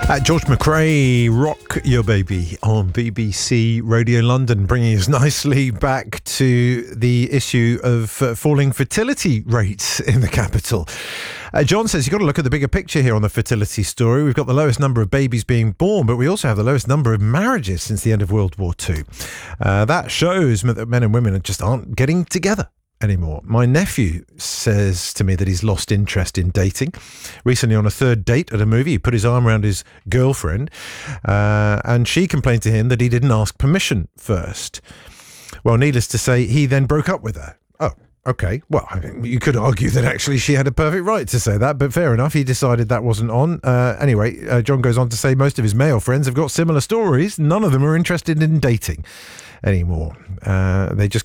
George McRae, Rock Your Baby on BBC Radio London, bringing us nicely back to the issue of falling fertility rates in the capital. John says you've got to look at the bigger picture here on the fertility story. We've got the lowest number of babies being born, but we also have the lowest number of marriages since the end of World War II. That shows that men and women just aren't getting together anymore. My nephew says to me that he's lost interest in dating. Recently, on a third date at a movie, he put his arm around his girlfriend and she complained to him that he didn't ask permission first. Well, needless to say, he then broke up with her. Oh, okay. Well, I mean, you could argue that actually she had a perfect right to say that, but fair enough. He decided that wasn't on. Anyway, John goes on to say most of his male friends have got similar stories. None of them are interested in dating anymore. They just